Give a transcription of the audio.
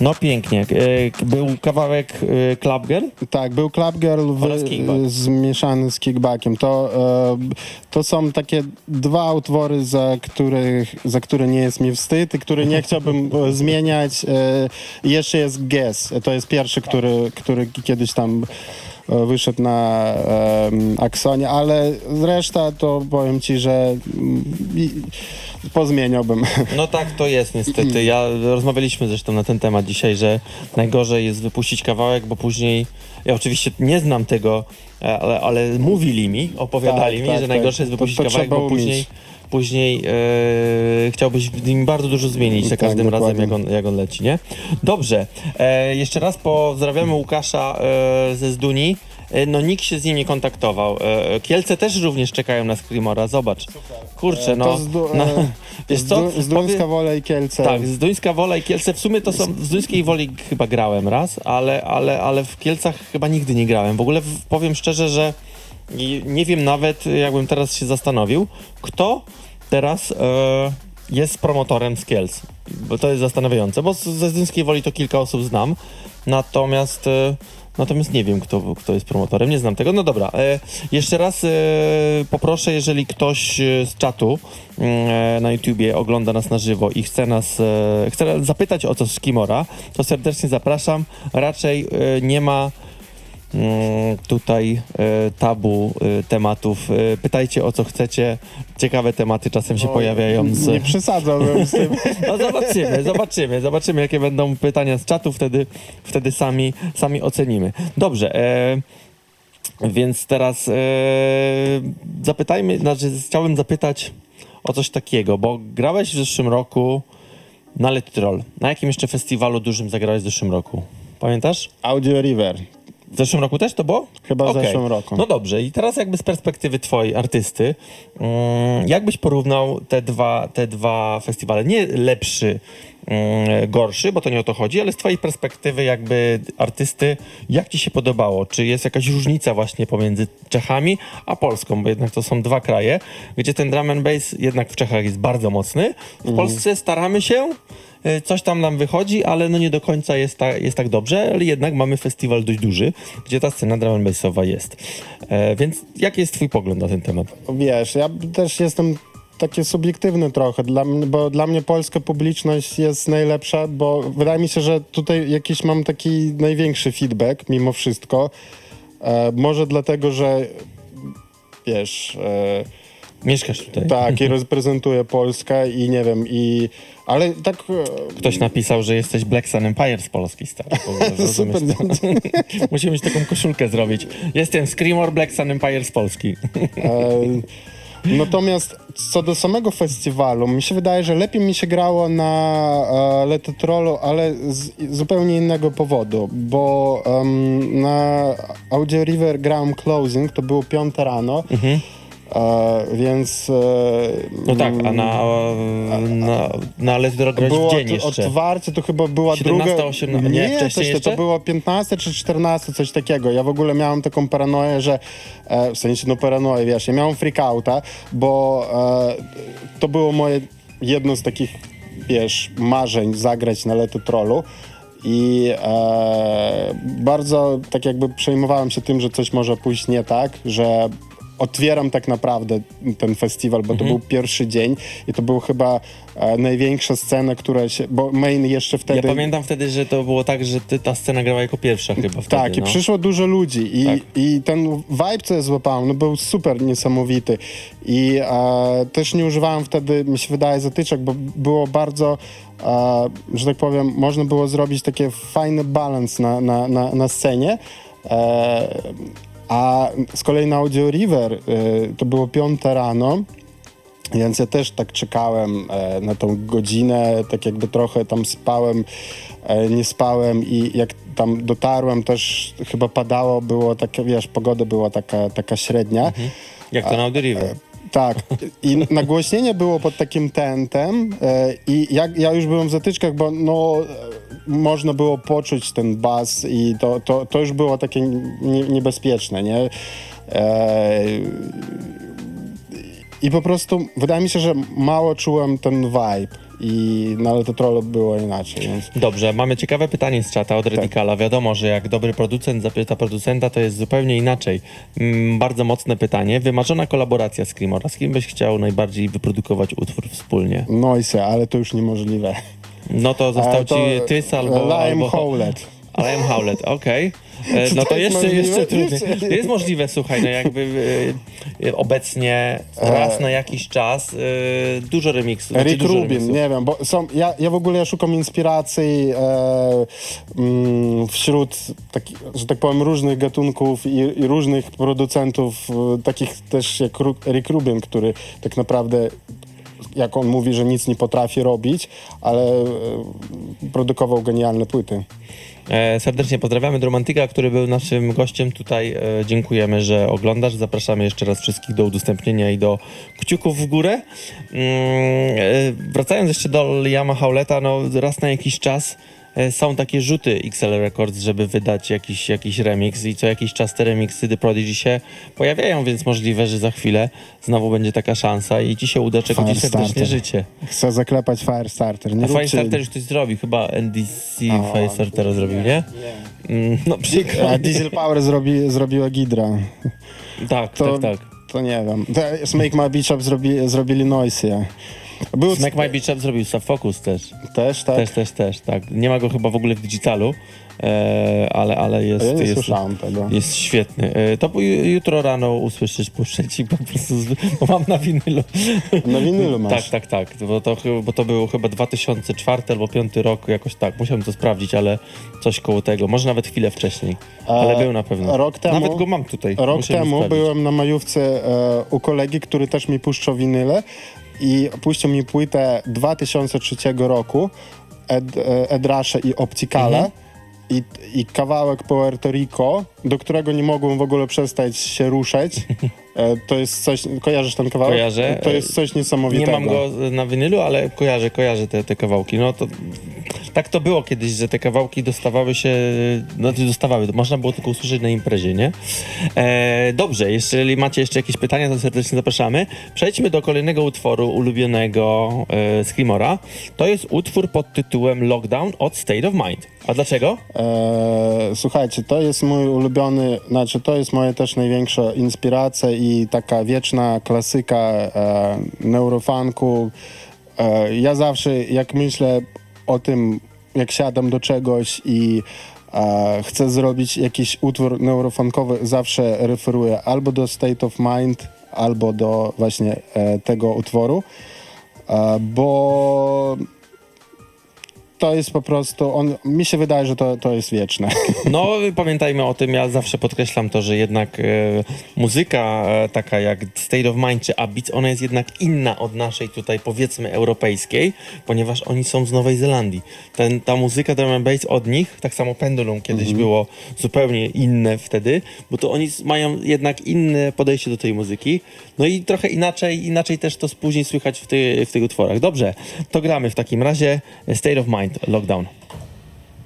No pięknie. Był kawałek Club Girl? Tak, był Club Girl zmieszany z kickbackiem. To są takie dwa utwory, za które nie jest mi wstyd i które nie chciałbym zmieniać. Jeszcze jest Guess. To jest pierwszy, który kiedyś tam wyszedł na Aksonie, ale reszta to powiem ci, że pozmieniałbym. No tak to jest niestety. Rozmawialiśmy zresztą na ten temat dzisiaj, że najgorzej jest wypuścić kawałek, bo później, ja oczywiście nie znam tego, ale mówili mi, opowiadali mi, że najgorsze jest wypuścić kawałek, bo później chciałbyś w nim bardzo dużo zmienić za każdym razem, jak on leci, nie? Dobrze. Jeszcze raz pozdrawiamy Łukasza ze Zduni. No nikt się z nim nie kontaktował. Kielce też również czekają na Screamora, zobacz. Kurczę, wiesz co? Zduńska Wola i Kielce. Tak, Zduńska Wola i Kielce. W sumie to są, w Zduńskiej Woli chyba grałem raz, ale w Kielcach chyba nigdy nie grałem. W ogóle powiem szczerze, że nie wiem nawet, jakbym teraz się zastanowił, kto teraz jest promotorem z Kielc. Bo to jest zastanawiające, bo ze Zduńskiej Woli to kilka osób znam, natomiast nie wiem, kto jest promotorem, nie znam tego. No dobra, jeszcze raz poproszę, jeżeli ktoś z czatu na YouTubie ogląda nas na żywo i chce zapytać o coś z Screamora, to serdecznie zapraszam. Raczej nie ma tutaj tabu tematów. Pytajcie o co chcecie. Ciekawe tematy czasem się pojawiają. Nie przesadzałbym z tym. No zobaczymy jakie będą pytania z czatu, wtedy sami ocenimy. Dobrze, więc teraz chciałbym zapytać o coś takiego, bo grałeś w zeszłym roku na Let It Roll. Na jakim jeszcze festiwalu dużym zagrałeś w zeszłym roku? Pamiętasz? Audio River. W zeszłym roku też to było? Chyba w zeszłym roku. No dobrze, i teraz jakby z perspektywy twojej artysty, jak byś porównał te dwa festiwale? Nie lepszy, gorszy, bo to nie o to chodzi, ale z twojej perspektywy jakby artysty, jak ci się podobało? Czy jest jakaś różnica właśnie pomiędzy Czechami a Polską? Bo jednak to są dwa kraje, gdzie ten drum and bass jednak w Czechach jest bardzo mocny. W Polsce staramy się, coś tam nam wychodzi, ale no nie do końca jest tak dobrze, ale jednak mamy festiwal dość duży, gdzie ta scena drum and bassowa jest. Więc jaki jest twój pogląd na ten temat? Wiesz, ja też jestem taki subiektywny trochę, bo dla mnie polska publiczność jest najlepsza, bo wydaje mi się, że tutaj jakiś mam taki największy feedback mimo wszystko. Może dlatego, że wiesz... Mieszkasz tutaj. Tak, i reprezentuję Polskę i nie wiem, ale tak... Ktoś napisał, że jesteś Black Sun Empire z Polski, stary. Super. Musimy taką koszulkę zrobić. Jestem Screamor Black Sun Empire z Polski. Natomiast co do samego festiwalu, mi się wydaje, że lepiej mi się grało na Let It Rollu, ale z zupełnie innego powodu, bo na Audio River grałem closing, to było 5 rano, więc... no tak, a na Let It Roll grałeś w dzień jeszcze. Otwarcie to chyba była 17, druga... 18, wcześniej to było 15 czy 14, coś takiego. Ja w ogóle miałem taką paranoję, że... w sensie, paranoję, wiesz, ja miałem freakouta, bo to było moje jedno z takich, wiesz, marzeń zagrać na Let It Rollu. I bardzo tak jakby przejmowałem się tym, że coś może pójść nie tak, że otwieram tak naprawdę ten festiwal, bo to był pierwszy dzień i to był chyba największa scena, która się... Bo Main jeszcze wtedy... Ja pamiętam wtedy, że to było tak, że ta scena grała jako pierwsza chyba wtedy. Tak, i przyszło dużo ludzi i ten vibe, co ja złapałem, był super niesamowity. I też nie używałem wtedy, mi się wydaje, zatyczek, bo było bardzo... że tak powiem, można było zrobić taki fajny balans na scenie. A z kolei na Audio River to było 5 rano, więc ja też tak czekałem na tą godzinę, tak jakby trochę tam spałem, nie spałem i jak tam dotarłem też chyba padało, było takie, wiesz, pogoda była taka średnia. Jak to na Audio River. Tak. I nagłośnienie było pod takim tentem i ja już byłem w zatyczkach, bo można było poczuć ten bas i to już było takie niebezpieczne, nie? I po prostu wydaje mi się, że mało czułem ten vibe. No ale to Trollo było inaczej, więc... Dobrze, mamy ciekawe pytanie z czata od Radicala. Wiadomo, że jak dobry producent zapyta producenta, to jest zupełnie inaczej. Bardzo mocne pytanie. Wymarzona kolaboracja Screamora. Z kim byś chciał najbardziej wyprodukować utwór wspólnie? Noise, ale to już niemożliwe. No to został ci Tys Liam Howlett. Liam Howlett, okej. No to to jest jeszcze możliwe? trudniej. To jest możliwe, słuchaj, no jakby obecnie raz na jakiś czas dużo remiksów. Rick Rubin, nie wiem, bo ja w ogóle szukam inspiracji wśród takich, że tak powiem, różnych gatunków i różnych producentów, takich też jak Rick Rubin, który tak naprawdę, jak on mówi, że nic nie potrafi robić, ale produkował genialne płyty. Serdecznie pozdrawiamy Romantika, który był naszym gościem tutaj. Dziękujemy, że oglądasz. Zapraszamy jeszcze raz wszystkich do udostępnienia i do kciuków w górę. Wracając jeszcze do Liama Howletta, no raz na jakiś czas są takie rzuty XL Records, żeby wydać jakiś remix i co jakiś czas te remixy The Prodigy się pojawiają, więc możliwe, że za chwilę znowu będzie taka szansa i ci się uda, czego ci serdecznie życzę. Chcę zaklepać Firestarter. A Firestarter już ktoś zrobił, chyba NDC Firestartera zrobił, nie? No przykro. A Diesel Power zrobiła Gidra. Tak. To nie wiem. Make My Beach Up zrobili Noise. Smack My Beach Up zrobił Subfocus też. Też, tak? Też, tak. Nie ma go chyba w ogóle w digitalu, ale jest... Ja nie słyszałem tego. Jest świetny. To jutro rano usłyszysz, puszczę ci po prostu, bo mam na winylu. Na winylu masz? Tak. Bo to było chyba 2004 albo 2005 rok, jakoś tak. Musiałem to sprawdzić, ale coś koło tego. Może nawet chwilę wcześniej, ale był na pewno. Nawet go mam tutaj. Rok temu byłem na majówce u kolegi, który też mi puszczał winyle i puścił mi płytę 2003 roku Ed Rusha i Opticala i kawałek Puerto Rico, do którego nie mogłem w ogóle przestać się ruszać. To jest coś... Kojarzysz ten kawałek? Kojarzę. To jest coś niesamowitego. Nie mam go na winylu, ale kojarzę te kawałki. No to... Tak to było kiedyś, że te kawałki dostawały się, można było tylko usłyszeć na imprezie, nie? Dobrze, jeżeli macie jeszcze jakieś pytania, to serdecznie zapraszamy. Przejdźmy do kolejnego utworu ulubionego Screamora. To jest utwór pod tytułem Lockdown od State of Mind. A dlaczego? Słuchajcie, to jest mój ulubiony, to jest moja też największa inspiracja i taka wieczna klasyka neurofunku. Ja zawsze, jak myślę o tym, jak siadam do czegoś i chcę zrobić jakiś utwór neurofunkowy, zawsze referuję albo do State of Mind, albo do właśnie tego utworu, bo to jest po prostu, mi się wydaje, że to jest wieczne. No, pamiętajmy o tym, ja zawsze podkreślam to, że jednak muzyka taka jak State of Mind czy Up Beats, ona jest jednak inna od naszej tutaj, powiedzmy, europejskiej, ponieważ oni są z Nowej Zelandii. Ta muzyka drum and bass od nich, tak samo Pendulum kiedyś było zupełnie inne wtedy, bo to oni mają jednak inne podejście do tej muzyki, no i trochę inaczej też to później słychać w tych utworach. Dobrze, to gramy w takim razie State of Mind, Lockdown.